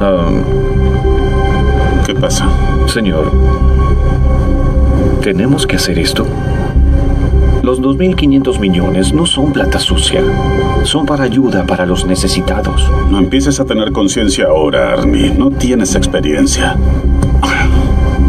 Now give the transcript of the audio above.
¿Qué pasa? Señor, tenemos que hacer esto. Los 2.500 millones no son plata sucia. Son para ayuda para los necesitados. No empieces a tener conciencia ahora, Armie. No tienes experiencia.